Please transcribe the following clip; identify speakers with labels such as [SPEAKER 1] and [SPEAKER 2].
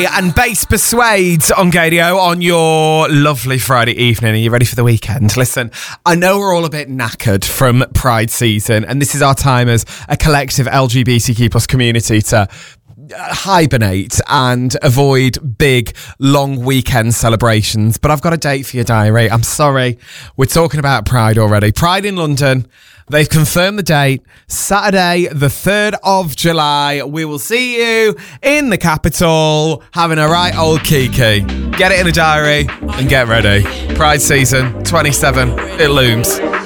[SPEAKER 1] and Bass Persuades on Gadio on your lovely Friday evening. Are you ready for the weekend? Listen, I know we're all a bit knackered from Pride season, and this is our time as a collective LGBTQ plus community to hibernate and avoid big long weekend celebrations. But I've got a date for your diary. I'm sorry, we're talking about Pride already. Pride in London. They've confirmed the date, Saturday, the 3rd of July. We will see you in the capital, having a right old kiki. Get it in a diary and get ready. Pride season 27, it looms.